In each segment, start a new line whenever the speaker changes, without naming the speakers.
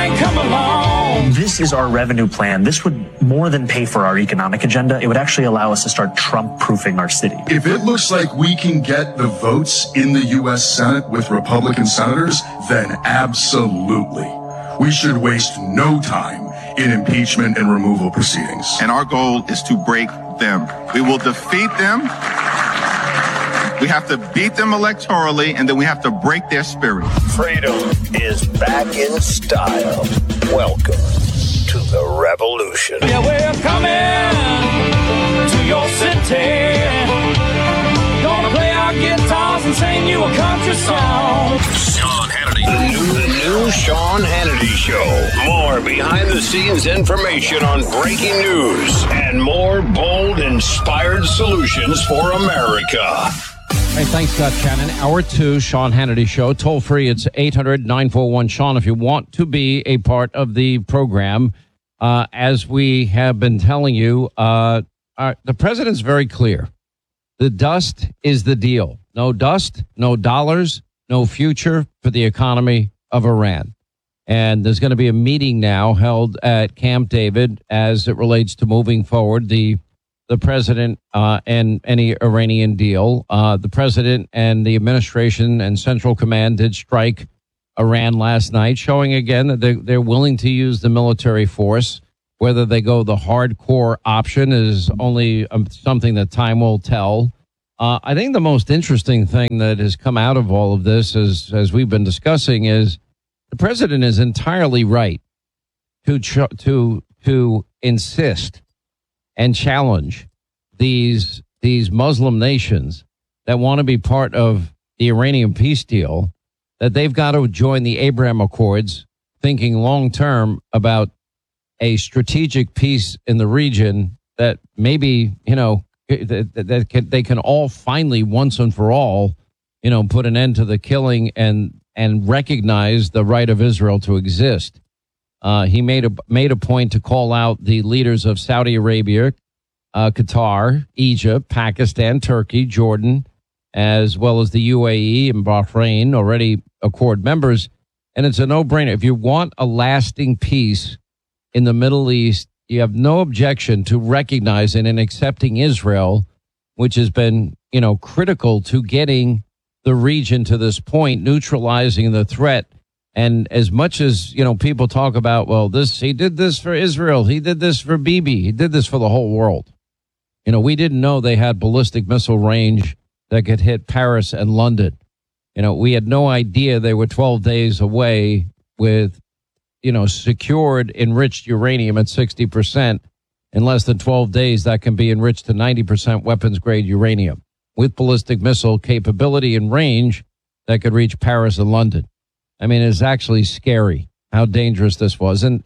ain't come along.
This is our revenue plan. This would more than pay for our economic agenda. It would actually allow us to start Trump-proofing our city.
If it looks like we can get the votes in the U.S. Senate with Republican senators, then absolutely. We should waste no time in impeachment and removal proceedings.
And our goal is to break them. We will defeat them. We have to beat them electorally, and then we have to break their spirit.
Freedom is back in style. Welcome to the revolution.
Yeah, we're coming to your city. Gonna play our guitars and sing you a country song.
Sean Hannity. The new Sean Hannity Show. More behind-the-scenes information on breaking news and more bold, inspired solutions for America.
Hey, thanks, Scott Shannon. Hour 2, Sean Hannity Show. Toll free, it's 800-941-SEAN if you want to be a part of the program. As we have been telling you, the president's very clear. The dust is the deal. No dust, no dollars, no future for the economy of Iran. And there's going to be a meeting now held at Camp David as it relates to moving forward the president and any Iranian deal. The president and the administration and Central Command did strike Iran last night, showing again that they're willing to use the military force. Whether they go the hardcore option is only something that time will tell. I think the most interesting thing that has come out of all of this, as we've been discussing, is the president is entirely right to insist and challenge these Muslim nations that want to be part of the Iranian peace deal, that they've got to join the Abraham Accords, thinking long term about a strategic peace in the region that maybe, they can all finally once and for all, put an end to the killing and recognize the right of Israel to exist. He made a point to call out the leaders of Saudi Arabia, Qatar, Egypt, Pakistan, Turkey, Jordan, as well as the UAE and Bahrain, already Accord members. And it's a no-brainer. If you want a lasting peace in the Middle East, you have no objection to recognizing and accepting Israel, which has been, critical to getting the region to this point, neutralizing the threat. And as much as, people talk about, he did this for Israel, he did this for Bibi, he did this for the whole world. We didn't know they had ballistic missile range that could hit Paris and London. We had no idea they were 12 days away with, secured enriched uranium at 60%. In less than 12 days, that can be enriched to 90% weapons grade uranium with ballistic missile capability and range that could reach Paris and London. I mean, it's actually scary how dangerous this was. And,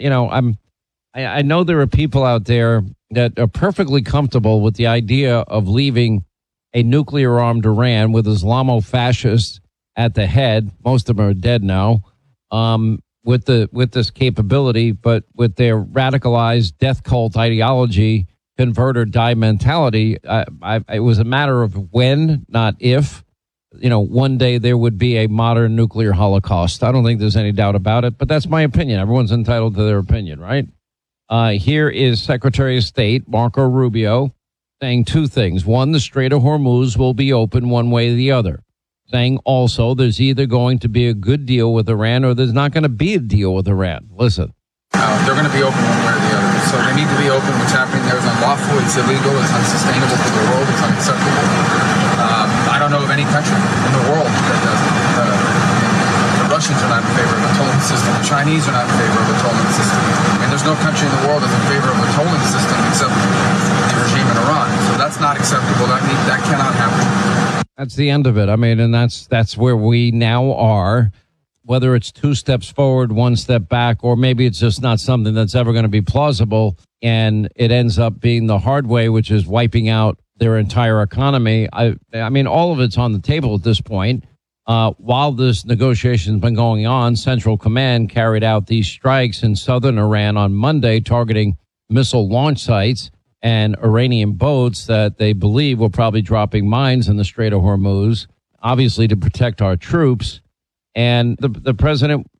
I know there are people out there that are perfectly comfortable with the idea of leaving a nuclear-armed Iran with Islamo-fascists at the head. Most of them are dead now, with this capability, but with their radicalized death cult ideology, convert or die mentality. It was a matter of when, not if. One day there would be a modern nuclear holocaust. I don't think there's any doubt about it, but that's my opinion. Everyone's entitled to their opinion, right? Here is Secretary of State Marco Rubio saying two things. One, the Strait of Hormuz will be open one way or the other. Saying also there's either going to be a good deal with Iran or there's not going to be a deal with Iran. Listen.
They're going to be open one way or the other. So they need to be open. What's happening there is unlawful. It's illegal. It's unsustainable for the world. It's unacceptable. I don't know of any country in the world that does it. The Russians are not in favor of a tolling system. The Chinese are not in favor of a tolling system. And there's no country in the world that's in favor of a tolling system except the regime in Iran. So that's not acceptable. That cannot happen.
That's the end of it. I mean, and that's where we now are. Whether it's two steps forward, one step back, or maybe it's just not something that's ever going to be plausible, and it ends up being the hard way, which is wiping out their entire economy. I mean, all of it's on the table at this point. While this negotiation has been going on, Central Command carried out these strikes in southern Iran on Monday, targeting missile launch sites and Iranian boats that they believe were probably dropping mines in the Strait of Hormuz, obviously to protect our troops. And the president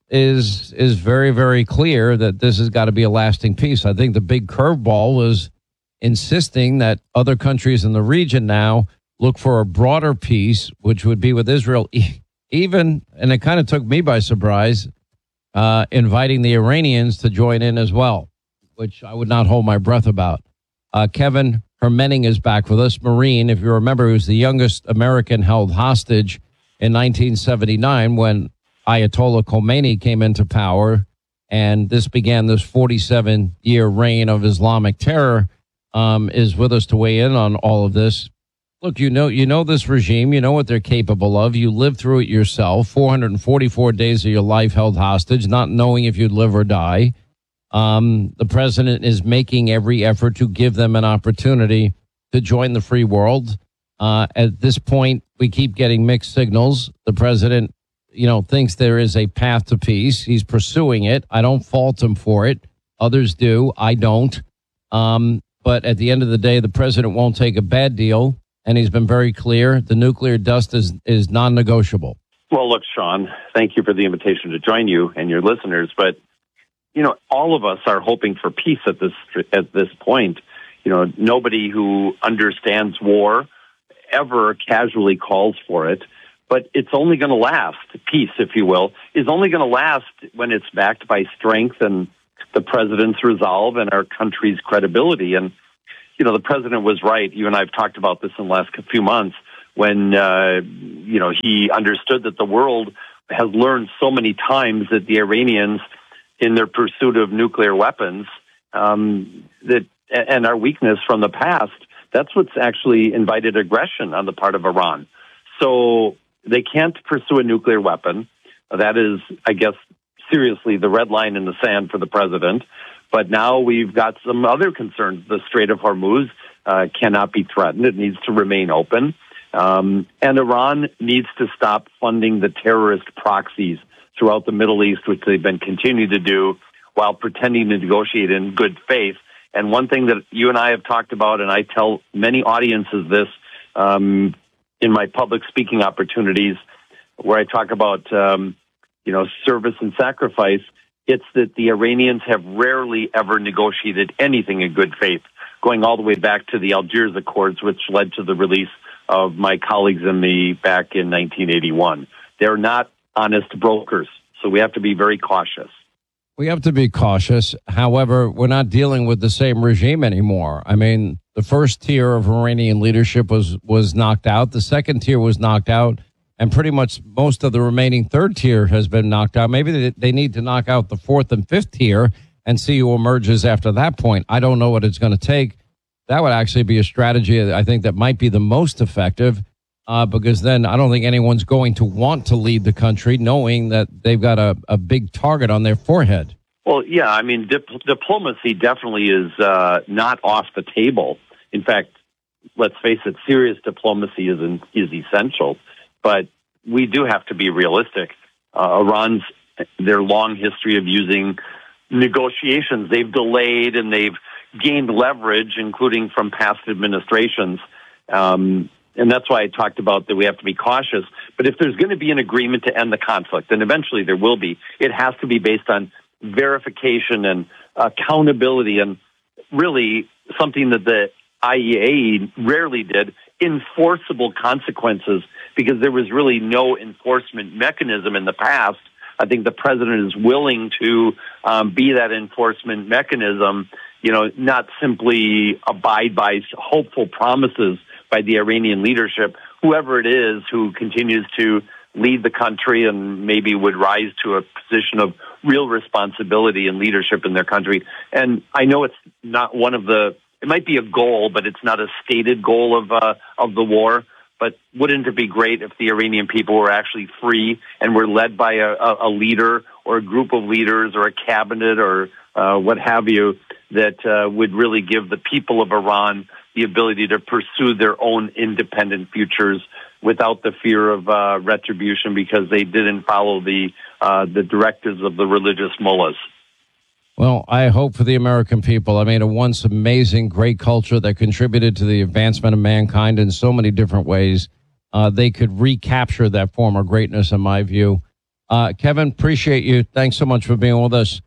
is very, very clear that this has got to be a lasting peace. I think the big curveball was insisting that other countries in the region now look for a broader peace, which would be with Israel, even, and it kind of took me by surprise, inviting the Iranians to join in as well, which I would not hold my breath about. Kevin Hermenning is back with us. Marine, if you remember, he was the youngest American held hostage in 1979 when Ayatollah Khomeini came into power, and this began this 47-year reign of Islamic terror. Is with us to weigh in on all of this. Look, you know this regime. You know what they're capable of. You lived through it yourself. 444 days of your life held hostage, not knowing if you'd live or die. The president is making every effort to give them an opportunity to join the free world. At this point, we keep getting mixed signals. The president, thinks there is a path to peace. He's pursuing it. I don't fault him for it. Others do. I don't. But at the end of the day, the president won't take a bad deal, and he's been very clear. The nuclear dust is non-negotiable.
Well, look, Sean, thank you for the invitation to join you and your listeners. But, all of us are hoping for peace at this point. Nobody who understands war ever casually calls for it. But it's only going to last. Peace, if you will, is only going to last when it's backed by strength and the president's resolve and our country's credibility. And, the president was right. You and I have talked about this in the last few months when, he understood that the world has learned so many times that the Iranians, in their pursuit of nuclear weapons, and our weakness from the past, that's what's actually invited aggression on the part of Iran. So they can't pursue a nuclear weapon. That is, I guess, seriously the red line in the sand for the president. But now we've got some other concerns. The Strait of Hormuz cannot be threatened. It needs to remain open. And Iran needs to stop funding the terrorist proxies throughout the Middle East, which they've been continuing to do while pretending to negotiate in good faith. And one thing that you and I have talked about, and I tell many audiences this in my public speaking opportunities, where I talk about service and sacrifice, it's that the Iranians have rarely ever negotiated anything in good faith, going all the way back to the Algiers Accords, which led to the release of my colleagues and me back in 1981. They're not honest brokers, so we have to be very cautious.
We have to be cautious. However, we're not dealing with the same regime anymore. I mean, the first tier of Iranian leadership was knocked out. The second tier was knocked out. And pretty much most of the remaining third tier has been knocked out. Maybe they need to knock out the fourth and fifth tier and see who emerges after that point. I don't know what it's going to take. That would actually be a strategy I think that might be the most effective because then I don't think anyone's going to want to lead the country knowing that they've got a big target on their forehead.
Well, yeah, I mean, diplomacy definitely is not off the table. In fact, let's face it, serious diplomacy is essential. But we do have to be realistic. Iran's, their long history of using negotiations, they've delayed and they've gained leverage, including from past administrations. And that's why I talked about that we have to be cautious. But if there's going to be an agreement to end the conflict, and eventually there will be, it has to be based on verification and accountability and really something that the IAEA rarely did, enforceable consequences, because there was really no enforcement mechanism in the past. I think the president is willing to be that enforcement mechanism, not simply abide by hopeful promises by the Iranian leadership, whoever it is who continues to lead the country and maybe would rise to a position of real responsibility and leadership in their country. And I know it's not it might be a goal, but it's not a stated goal of the war. But wouldn't it be great if the Iranian people were actually free and were led by a leader or a group of leaders or a cabinet or what have you that would really give the people of Iran the ability to pursue their own independent futures without the fear of retribution because they didn't follow the directives of the religious mullahs?
Well, I hope for the American people. I mean, a once amazing, great culture that contributed to the advancement of mankind in so many different ways. They could recapture that former greatness, in my view. Kevin, appreciate you. Thanks so much for being with us.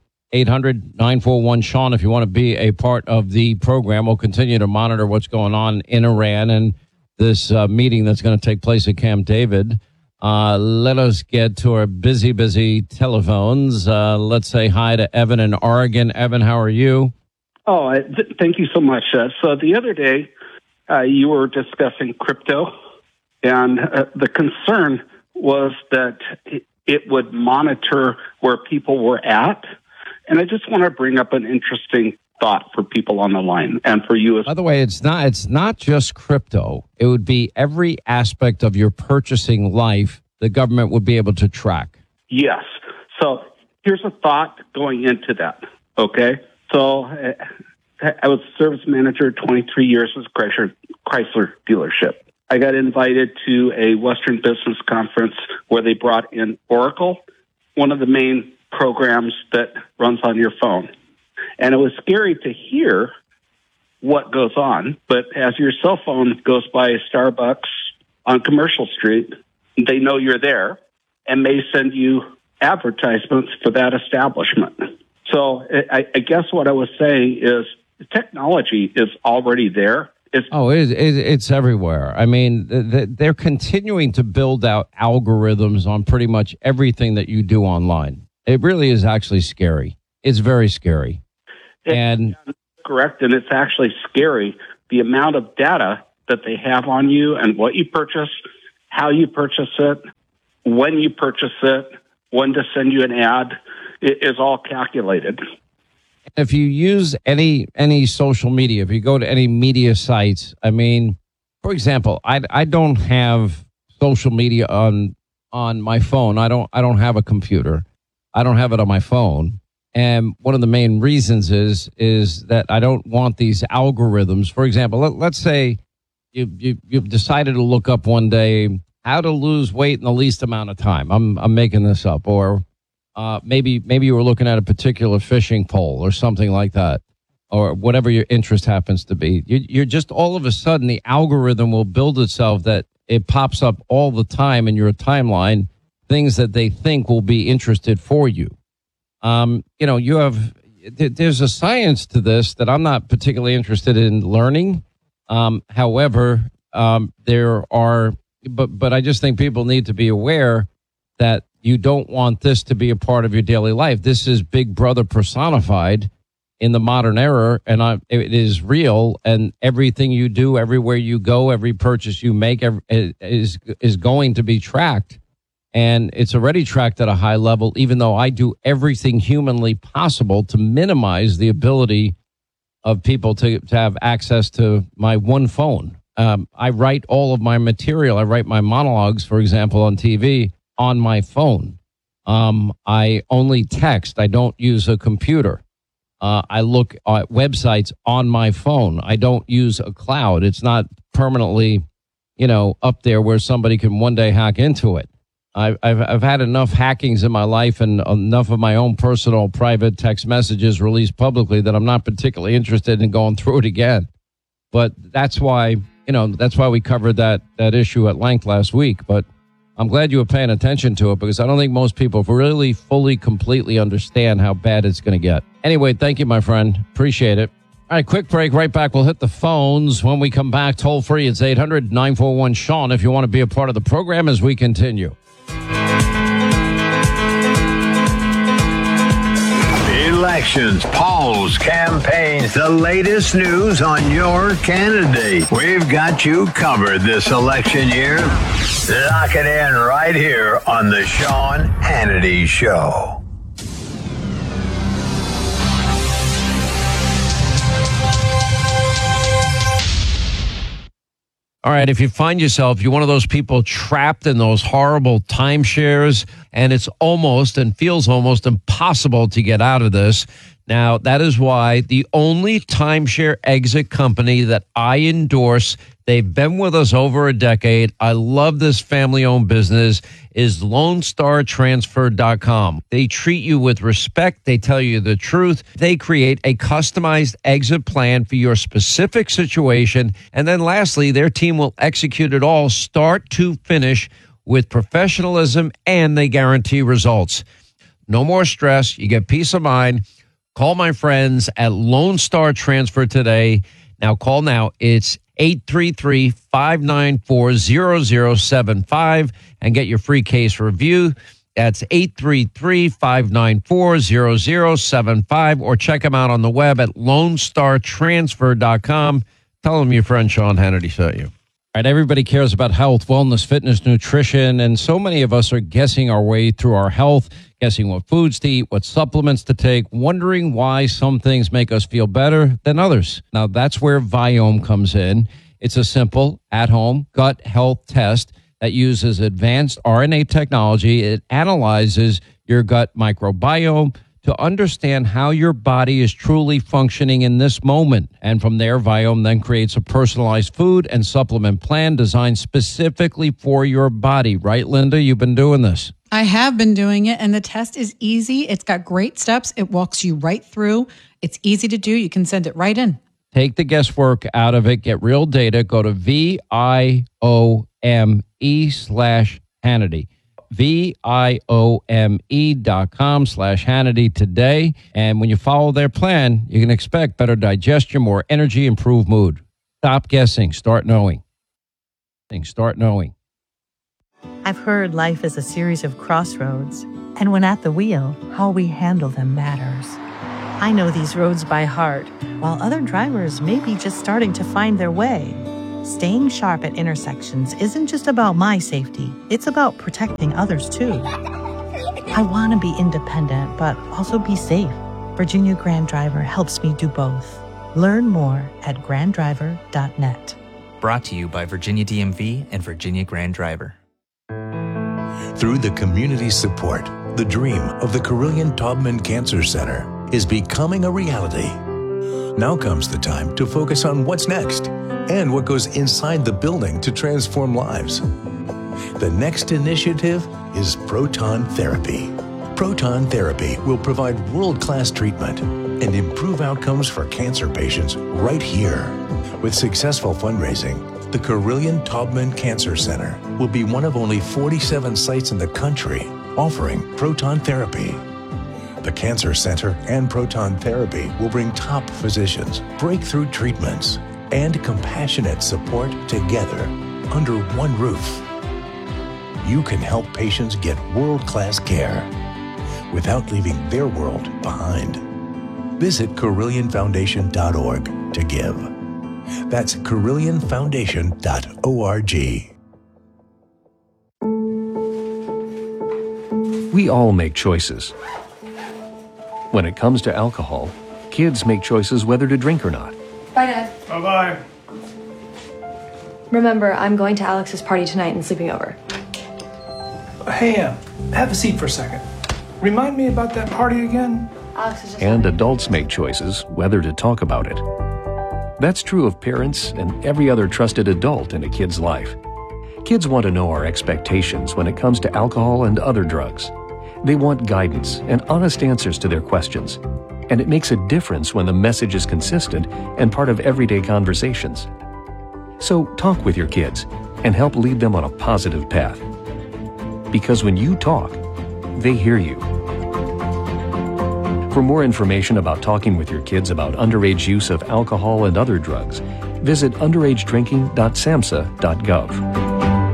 800-941-SEAN if you want to be a part of the program. We'll continue to monitor what's going on in Iran and this meeting that's going to take place at Camp David. Let us get to our busy telephones. Let's say hi to Evan in Oregon. Evan, how are you?
Oh, thank you so much. So the other day, you were discussing crypto, and the concern was that it would monitor where people were at. And I just want to bring up an interesting thought for people on the line and for you as well.
By the way, it's not just crypto. It would be every aspect of your purchasing life the government would be able to track.
Yes. So here's a thought going into that. Okay. So I was service manager 23 years as Chrysler dealership. I got invited to a Western Business Conference where they brought in Oracle, one of the main programs that runs on your phone. And it was scary to hear what goes on, but as your cell phone goes by a Starbucks on Commercial Street, they know you're there and may send you advertisements for that establishment. So I guess what I was saying is the technology is already there.
It's everywhere. I mean, they're continuing to build out algorithms on pretty much everything that you do online. It really is actually scary. It's very scary. And
correct. And it's actually scary, the amount of data that they have on you and what you purchase, how you purchase it, when you purchase it, when to send you an ad, it is all calculated.
If you use any social media, if you go to any media sites, I mean, for example, I don't have social media on my phone. I don't have a computer. I don't have it on my phone. And one of the main reasons is that I don't want these algorithms. For example, let's say you've decided to look up one day how to lose weight in the least amount of time. I'm making this up. Or maybe you were looking at a particular fishing pole or something like that, or whatever your interest happens to be. You're just all of a sudden the algorithm will build itself that it pops up all the time in your timeline, things that they think will be interested for you. There's a science to this that I'm not particularly interested in learning. However, there are, but I just think people need to be aware that you don't want this to be a part of your daily life. This is Big Brother personified in the modern era, and it is real. And everything you do, everywhere you go, every purchase you make is going to be tracked. And it's already tracked at a high level, even though I do everything humanly possible to minimize the ability of people to have access to my one phone. I write all of my material. I write my monologues, for example, on TV on my phone. I only text. I don't use a computer. I look at websites on my phone. I don't use a cloud. It's not permanently, up there where somebody can one day hack into it. I've had enough hackings in my life and enough of my own personal private text messages released publicly that I'm not particularly interested in going through it again. But that's why we covered that issue at length last week. But I'm glad you were paying attention to it, because I don't think most people really fully, completely understand how bad it's going to get. Anyway, thank you, my friend. Appreciate it. All right, quick break. Right back. We'll hit the phones. When we come back, toll free, it's 800-941-SEAN if you want to be a part of the program as we continue.
Elections, polls, campaigns, the latest news on your candidate. We've got you covered this election year. Lock it in right here on the Sean Hannity Show.
All right, if you find yourself, you're one of those people trapped in those horrible timeshares, and it's almost and feels almost impossible to get out of this. Now, that is why the only timeshare exit company that I endorse, they've been with us over a decade, I love this family-owned business, is LoneStarTransfer.com. They treat you with respect. They tell you the truth. They create a customized exit plan for your specific situation. And then lastly, their team will execute it all start to finish with professionalism, and they guarantee results. No more stress. You get peace of mind. Call my friends at Lone Star Transfer today. Now, call now. It's 833-594-0075 and get your free case review. That's 833-594-0075, or check them out on the web at LoneStarTransfer.com. Tell them your friend Sean Hannity sent you. All right, everybody cares about health, wellness, fitness, nutrition, and so many of us are guessing our way through our health, guessing what foods to eat, what supplements to take, wondering why some things make us feel better than others. Now, that's where Viome comes in. It's a simple, at-home gut health test that uses advanced RNA technology. It analyzes your gut microbiome to understand how your body is truly functioning in this moment. And from there, Viome then creates a personalized food and supplement plan designed specifically for your body. Right, Linda? You've been doing this.
I have been doing it, and the test is easy. It's got great steps. It walks you right through. It's easy to do. You can send it right in.
Take the guesswork out of it. Get real data. Go to VIOME/Hannity. VIOME.com/Hannity today. And when you follow their plan, you can expect better digestion, more energy, improved mood. Stop guessing. Start knowing. Start knowing.
I've heard life is a series of crossroads, and when at the wheel, how we handle them matters. I know these roads by heart, while other drivers may be just starting to find their way. Staying sharp at intersections isn't just about my safety, it's about protecting others too. I want to be independent, but also be safe. Virginia Grand Driver helps me do both. Learn more at granddriver.net.
Brought to you by Virginia DMV and Virginia Grand Driver.
Through the community support, the dream of the Carilion Taubman Cancer Center is becoming a reality. Now comes the time to focus on what's next and what goes inside the building to transform lives. The next initiative is proton therapy. Proton therapy will provide world-class treatment and improve outcomes for cancer patients right here. With successful fundraising, the Carilion Taubman Cancer Center will be one of only 47 sites in the country offering proton therapy. The Cancer Center and proton therapy will bring top physicians, breakthrough treatments, and compassionate support together under one roof. You can help patients get world-class care without leaving their world behind. Visit CarillionFoundation.org to give. That's CarillionFoundation.org.
We all make choices. When it comes to alcohol, kids make choices whether to drink or not.
Bye, Dad.
Bye-bye.
Remember, I'm going to Alex's party tonight and sleeping over.
Hey, have a seat for a second. Remind me about that party again?
Alex is just...
And adults make choices whether to talk about it. That's true of parents and every other trusted adult in a kid's life. Kids want to know our expectations when it comes to alcohol and other drugs. They want guidance and honest answers to their questions. And it makes a difference when the message is consistent and part of everyday conversations. So talk with your kids and help lead them on a positive path. Because when you talk, they hear you. For more information about talking with your kids about underage use of alcohol and other drugs, visit underagedrinking.samhsa.gov.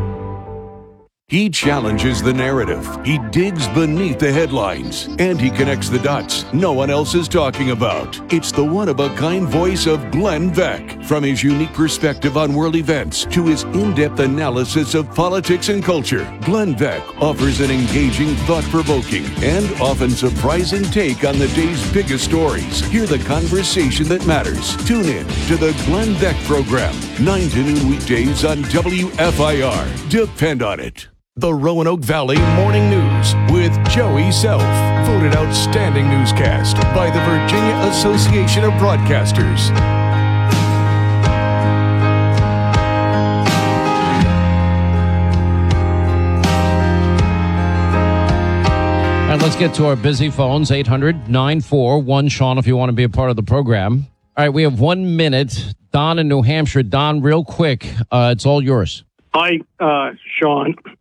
He challenges the narrative, he digs beneath the headlines, and he connects the dots no one else is talking about. It's the one-of-a-kind voice of Glenn Beck. From his unique perspective on world events to his in-depth analysis of politics and culture, Glenn Beck offers an engaging, thought-provoking, and often surprising take on the day's biggest stories. Hear the conversation that matters. Tune in to the Glenn Beck Program, 9 to noon weekdays on WFIR. Depend on it. The Roanoke Valley Morning News with Joey Self, voted outstanding newscast by the Virginia Association of Broadcasters.
And let's get to our busy phones, 800-941-SEAN if you want to be a part of the program. All right, we have 1 minute. Don in New Hampshire. Don, real quick, it's all yours.
Hi, Sean.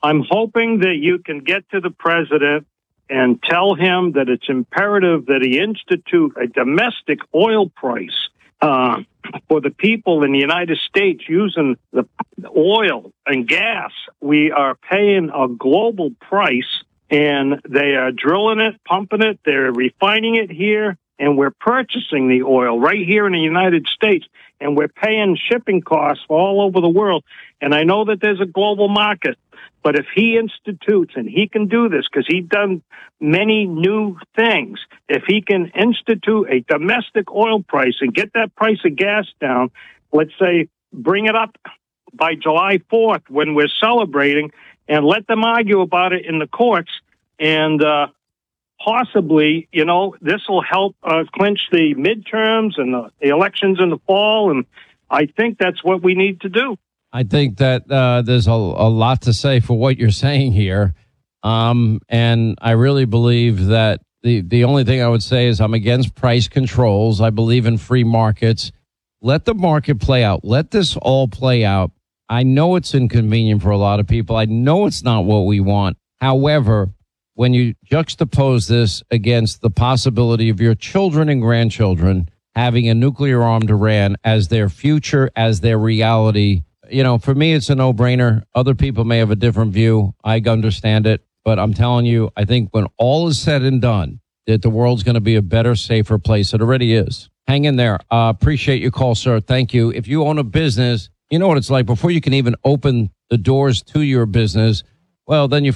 I'm hoping that you can get to the president and tell him that it's imperative that he institute a domestic oil price for the people in the United States using the oil and gas. We are paying a global price, and they are drilling it, pumping it, they're refining it here, and we're purchasing the oil right here in the United States, and we're paying shipping costs all over the world. And I know that there's a global market, but if he institutes, and he can do this because he's done many new things, if he can institute a domestic oil price and get that price of gas down, let's say bring it up by July 4th when we're celebrating, and let them argue about it in the courts, and possibly, this will help clinch the midterms and the elections in the fall, and I think that's what we need to do.
I think that there's a lot to say for what you're saying here. And I really believe that the only thing I would say is I'm against price controls. I believe in free markets. Let the market play out. Let this all play out. I know it's inconvenient for a lot of people. I know it's not what we want. However, when you juxtapose this against the possibility of your children and grandchildren having a nuclear-armed Iran as their future, as their reality, for me, it's a no-brainer. Other people may have a different view. I understand it. But I'm telling you, I think when all is said and done, that the world's going to be a better, safer place. It already is. Hang in there. Appreciate your call, sir. Thank you. If you own a business, you know what it's like. Before you can even open the doors to your business, well, then you